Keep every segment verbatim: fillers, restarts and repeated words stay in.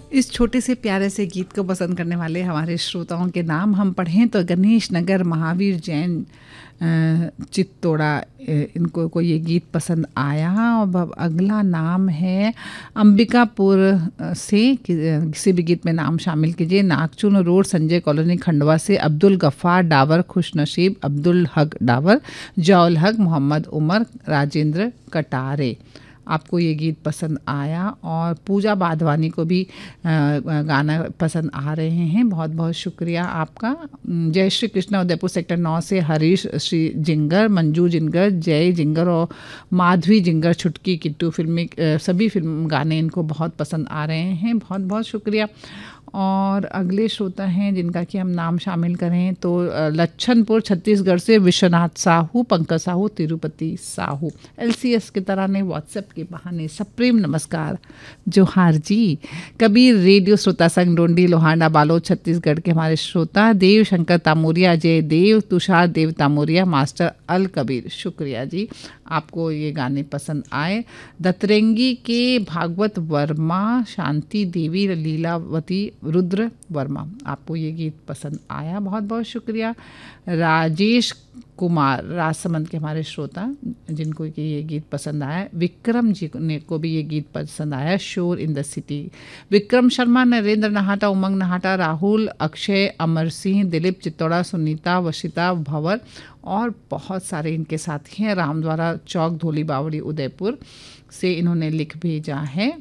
इस छोटे से प्यारे से गीत को पसंद करने वाले हमारे श्रोताओं के नाम हम पढ़ें तो गणेश नगर महावीर जैन चित्तोड़ा, इनको को ये गीत पसंद आया। और अगला नाम है अंबिकापुर से, किसी भी गीत में नाम शामिल कीजिए। नागचून रोड संजय कॉलोनी खंडवा से अब्दुल गफ़ार डावर, खुश नसीब अब्दुल हक डावर, जौल हक, मोहम्मद उमर, राजेंद्र कटारे, आपको ये गीत पसंद आया। और पूजा बाधवानी को भी गाना पसंद आ रहे हैं, बहुत बहुत शुक्रिया आपका। जय श्री कृष्णा उदयपुर सेक्टर नौ से हरीश श्री जिंगर, मंजू जिंगर, जय जिंगर और माधवी जिंगर, छुटकी किट्टू फिल्मी सभी फिल्म गाने इनको बहुत पसंद आ रहे हैं, बहुत बहुत शुक्रिया। और अगले श्रोता हैं जिनका कि हम नाम शामिल करें तो लच्छनपुर छत्तीसगढ़ से विश्वनाथ साहू, पंकज साहू, तिरुपति साहू, एलसीएस की तरह ने व्हाट्सएप के बहाने सप्रेम नमस्कार, जोहार जी। कबीर रेडियो श्रोता संघ डोंडी लोहांडा बालोद छत्तीसगढ़ के हमारे श्रोता देव शंकर तामोरिया, जय देव, तुषार देव तामोरिया, मास्टर अल कबीर, शुक्रिया जी, आपको ये गाने पसंद आए। दतरंगी के भागवत वर्मा, शांति देवी, लीलावती, रुद्र वर्मा, आपको ये गीत पसंद आया, बहुत बहुत शुक्रिया। राजेश कुमार राजसमंद के हमारे श्रोता जिनको कि ये गीत पसंद आया, विक्रम जी ने को भी ये गीत पसंद आया, शोर in the city. Vikram Sharma, Narendra Nahata, उमंग नहाटा, राहुल, अक्षय, अमर सिंह, दिलीप चित्तौड़ा, सुनीता, वशिता, भंवर और बहुत सारे इनके साथी हैं। रामद्वारा चौक, धोली बावड़ी, उदयपुर से इन्होंने लिख भेजा है।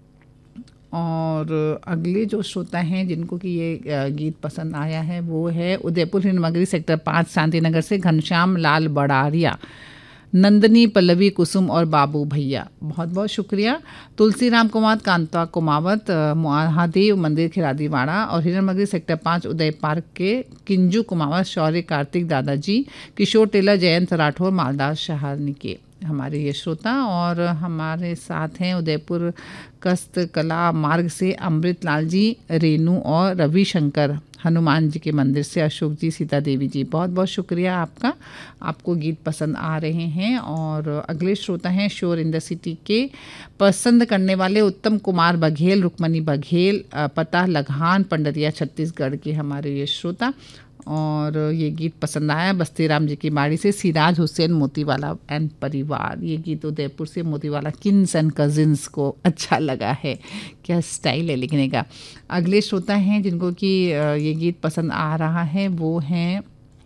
और अगले जो श्रोता हैं जिनको कि ये गीत पसंद आया है वो है उदयपुर हिंदमगरी सेक्टर पाँच शांतिनगर से घनश्याम लाल बड़ारिया, नंदनी, पल्लवी, कुसुम और बाबू भैया, बहुत बहुत शुक्रिया। तुलसी राम कुमार, कांता कुमावत, महादेव मंदिर खिरादीवाड़ा और हिरनमगरी सेक्टर पाँच उदय पार्क के किंजू कुमावत, शौर्य, कार्तिक, दादाजी, किशोर टेलर, जयंत राठौर, मालदास शहारनी के हमारे ये श्रोता। और हमारे साथ हैं उदयपुर कस्त कला मार्ग से अमृत लाल जी, रेनू और रविशंकर, हनुमान जी के मंदिर से अशोक जी, सीता देवी जी, बहुत बहुत शुक्रिया आपका, आपको गीत पसंद आ रहे हैं। और अगले श्रोता हैं शोर इन द सिटी के पसंद करने वाले उत्तम कुमार बघेल, रुक्मणी बघेल, पता लघान, पंडरिया छत्तीसगढ़ के हमारे ये श्रोता। और ये गीत पसंद आया बस्ती राम जी की बाड़ी से सिराज हुसैन मोतीवाला एंड परिवार, ये गीत उदयपुर से मोतीवाला किन्स एंड कजिन्स को अच्छा लगा है, क्या स्टाइल है लिखने का। अगले श्रोता हैं जिनको कि ये गीत पसंद आ रहा है वो हैं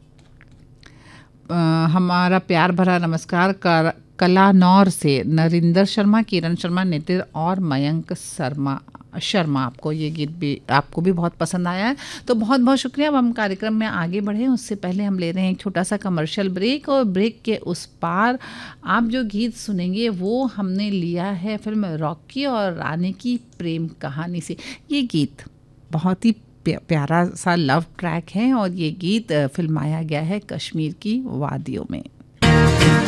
हमारा प्यार भरा नमस्कार कर कलानौर से नरिंदर शर्मा, किरण शर्मा, नितिन और मयंक शर्मा शर्मा आपको ये गीत भी आपको भी बहुत पसंद आया है, तो बहुत बहुत शुक्रिया। अब हम कार्यक्रम में आगे बढ़े उससे पहले हम ले रहे हैं एक छोटा सा कमर्शियल ब्रेक, और ब्रेक के उस पार आप जो गीत सुनेंगे वो हमने लिया है फिल्म रॉकी और रानी की प्रेम कहानी से। ये गीत बहुत ही प्यारा सा लव ट्रैक है और ये गीत फिल्माया गया है कश्मीर की वादियों में।